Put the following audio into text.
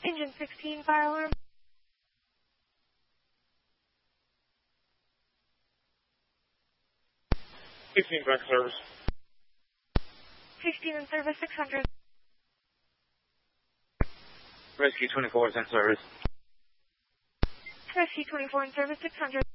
Engine 16, fire alarm. 16 back service. 16 in service, 600. Rescue 24 is in service. Rescue 24 in service, 600.